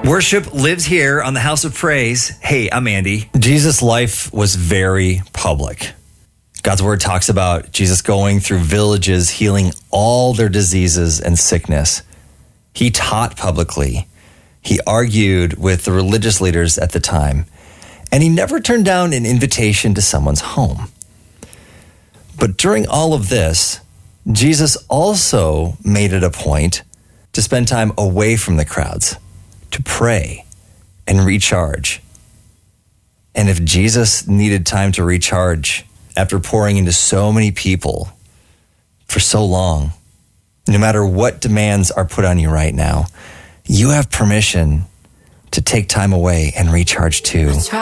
Worship lives here on the House of Praise. Hey, I'm Andy. Jesus' life was very public. God's word talks about Jesus going through villages, healing all their diseases and sickness. He taught publicly. He argued with the religious leaders at the time. And he never turned down an invitation to someone's home. But during all of this, Jesus also made it a point to spend time away from the crowds, to pray and recharge. And if Jesus needed time to recharge after pouring into so many people for so long, no matter what demands are put on you right now, you have permission to take time away and recharge too.